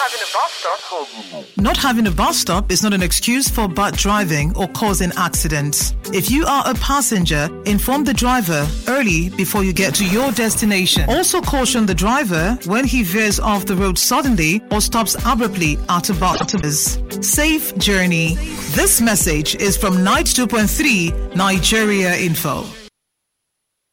having a bus stop? Not having a bus stop is not an excuse for bad driving or causing accidents. If you are a passenger, inform the driver early before you get to your destination. Also caution the driver when he veers off the road suddenly or stops abruptly at a bus. Safe journey. This message is from Night 2.3 Nigeria Info.